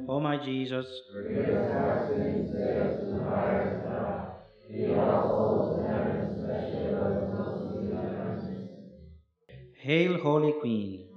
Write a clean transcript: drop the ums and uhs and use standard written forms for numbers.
O my Jesus, forgive us our sins, save us from the fire of hell. Lead all souls to heaven, especially those most in need of thy mercy. Hail, Holy Queen.